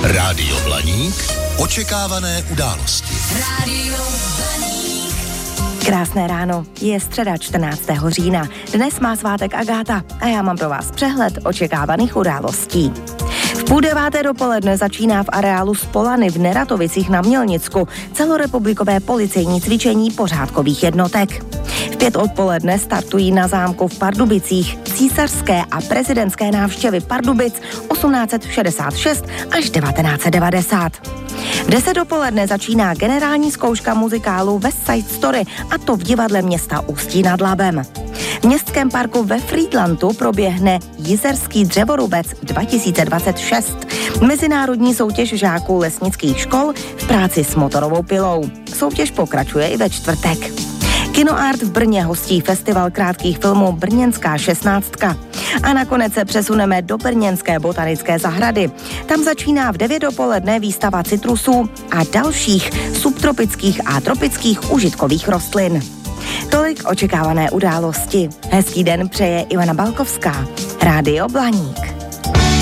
Rádio Blaník. Očekávané události. Rádio Blaník. Krásné ráno, je středa 14. října. Dnes má svátek Agáta a já mám pro vás přehled očekávaných událostí. V 8:30 dopoledne začíná v areálu Spolany v Neratovicích na Mělnicku celorepublikové policejní cvičení pořádkových jednotek. V 5 odpoledne startují na zámku v Pardubicích císařské a prezidentské návštěvy Pardubic 1866 až 1990. V 10 dopoledne začíná generální zkouška muzikálu West Side Story, a to v divadle města Ústí nad Labem. V městském parku ve Frýdlantu proběhne Jizerský dřevorubec 2026, mezinárodní soutěž žáků lesnických škol v práci s motorovou pilou. Soutěž pokračuje i ve čtvrtek. Kinoart v Brně hostí festival krátkých filmů Brněnská 16. A nakonec se přesuneme do brněnské botanické zahrady. Tam začíná v 9 dopoledne výstava citrusů a dalších subtropických a tropických užitkových rostlin. Tolik očekávané události. Hezký den přeje Ivana Balkovská. Rádio Blaník.